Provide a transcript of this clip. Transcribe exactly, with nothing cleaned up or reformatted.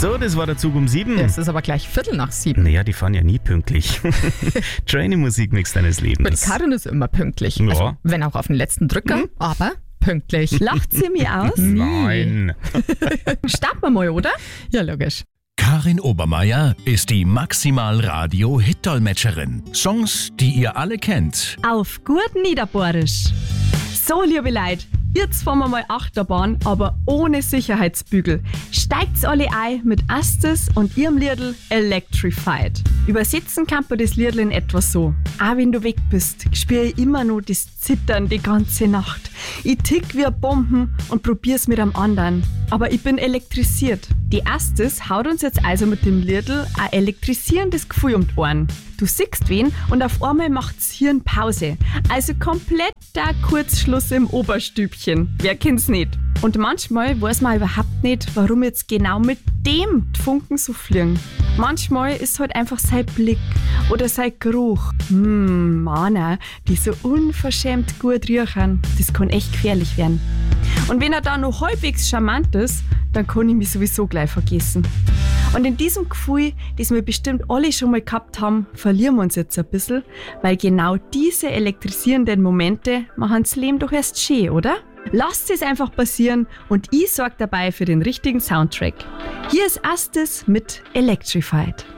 So, das war der Zug um sieben. Es ist aber gleich Viertel nach sieben. Naja, die fahren ja nie pünktlich. Trainee-Musikmix deines Lebens. Mit Karin ist immer pünktlich. Ja. Also, wenn auch auf den letzten Drücker, Mhm. aber pünktlich. Lacht sie mich aus? Nein. Starten wir mal, oder? Ja, logisch. Karin Obermeier ist die Maximal-Radio-Hit-Dolmetscherin. Songs, die ihr alle kennt. Auf gut Niederbohrisch. So, liebe Leute, jetzt fahren wir mal Achterbahn, aber ohne Sicherheitsbügel. Steigt's alle ein mit Astes und ihrem Liedl Electrified. Übersetzen kann man das Liedl in etwa so. Auch wenn du weg bist, spüre ich immer noch das Zittern die ganze Nacht. Ich tick wie ein Bomben und probier's mit einem anderen. Aber ich bin elektrisiert. Die Astes haut uns jetzt also mit dem Liedl ein elektrisierendes Gefühl um die Ohren. Du siehst wen und auf einmal macht's Hirn Pause. Also kompletter Kurzschluss im Oberstübchen. Wer kennt's nicht? Und manchmal weiß man überhaupt nicht, warum jetzt genau mit dem die Funken so fliegen. Manchmal ist halt einfach sein Blick oder sein Geruch. Hm, Männer, die so unverschämt gut riechen. Das kann echt gefährlich werden. Und wenn er da noch halbwegs charmant ist, dann kann ich mich sowieso gleich vergessen. Und in diesem Gefühl, das wir bestimmt alle schon mal gehabt haben, verlieren wir uns jetzt ein bisschen, weil genau diese elektrisierenden Momente machen das Leben doch erst schön, oder? Lasst es einfach passieren und ich sorge dabei für den richtigen Soundtrack. Hier ist Astes mit Electrified.